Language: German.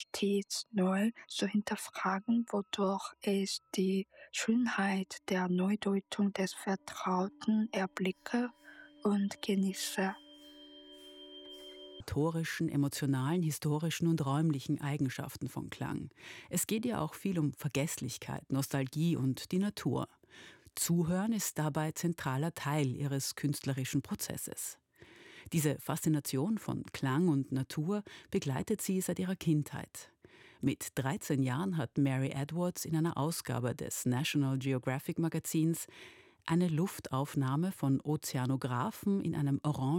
stets neu zu hinterfragen, wodurch ich die Schönheit der Neudeutung des Vertrauten erblicke und genieße. Motorischen, emotionalen, historischen und räumlichen Eigenschaften von Klang. Es geht ja auch viel um Vergesslichkeit, Nostalgie und die Natur. Zuhören ist dabei zentraler Teil ihres künstlerischen Prozesses. Diese Faszination von Klang und Natur begleitet sie seit ihrer Kindheit. Mit 13 Jahren hat Mary Edwards in einer Ausgabe des National Geographic Magazins eine Luftaufnahme von Ozeanographen in einem orange